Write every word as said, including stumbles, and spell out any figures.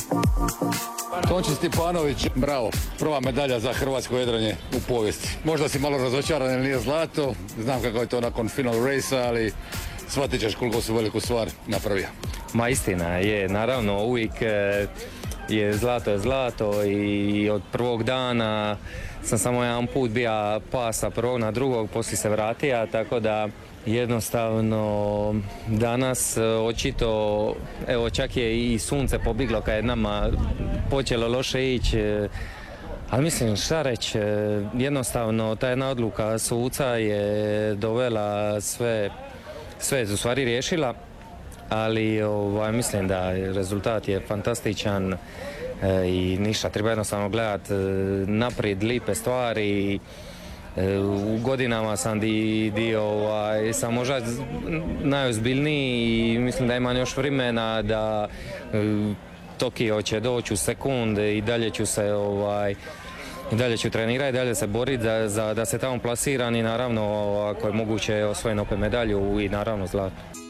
Tonči Stipanović, bravo. Prva medalja za hrvatsko jedranje u povijesti. Možda si malo razočaran jer nije zlato. Znam kako je to nakon final race, ali shvatit ćeš koliko su veliku stvar napravio. Ma istina je, naravno uvijek je zlato je zlato i od prvog dana sam samo jedan put bio pas sa prvog na drugog, poslije se vratio, tako da jednostavno danas očito, evo čak je i sunce pobjeglo kad je nama počelo loše ići, ali mislim šta reći, jednostavno ta jedna odluka suca je dovela sve, sve je u stvari riješila, ali ovaj, mislim da rezultat je fantastičan e, i ništa, treba jednostavno gledati e, naprijed lipe stvari. E, u godinama sam di, di ovaj, sam možda najozbiljniji i mislim da imam još vremena da e, Tokio će doći u sekunde i dalje ću se ovaj, i dalje ću trenirati, dalje se boriti za, za, da se tamo plasiram i naravno ako je moguće osvojim opet medalju i naravno zlato.